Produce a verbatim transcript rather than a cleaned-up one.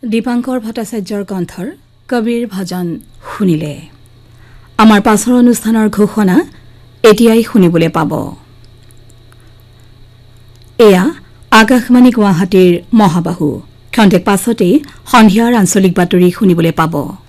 দীপাংকৰ ভট্টাচাৰ্যৰ কণ্ঠৰ কবিৰ ভজন শুনিলে। আমাৰ পাছৰ অনুষ্ঠানৰ ঘোষণা এতিয়াই শুনিবলৈ পাব। এয়া আকাশবাণী গুৱাহাটীৰ মহাবাহু। ক্ষন্তেক পাছতেই সন্ধিয়াৰ আঞ্চলিক বাতৰি শুনিবলৈ পাব।